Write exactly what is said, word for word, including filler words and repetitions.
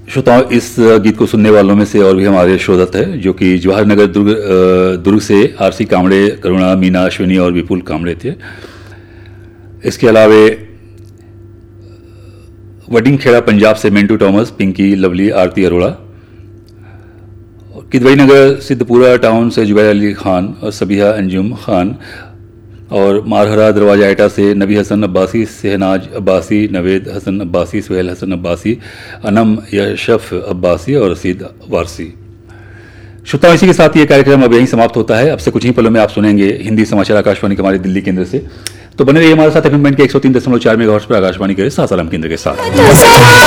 श्रोताओं, इस गीत को सुनने वालों में से और भी हमारे श्रोदत्त है जो कि जवाहर नगर दुर्ग दुर्ग से आरसी कामड़े, करुणा, मीना, अश्विनी और विपुल कामड़े थे। इसके अलावे वडिंग खेड़ा पंजाब से मिंटू टॉमस, पिंकी, लवली, आरती अरोड़ा, किदवई नगर सिद्धपुरा टाउन से जुबैर अली खान और सबिहा अंजुम खान, और मारहरा दरवाजा एटा से नबी हसन अब्बासी, शहनाज अब्बासी, नवेद हसन अब्बासी, सुहेल हसन अब्बासी, अनम यशफ अब्बासी और रसीद वारसी। श्रोताओं, इसी के साथ ये कार्यक्रम अब यहीं समाप्त होता है। अब से कुछ ही पलों में आप सुनेंगे हिंदी समाचार आकाशवाणी के हमारे दिल्ली केंद्र से। तो बने रहिए हमारे साथ एफएम बैंड के एक सौ तीन दशमलव चार मेगाहर्ट्ज पर आकाशवाणी के सासाराम केंद्र के साथ।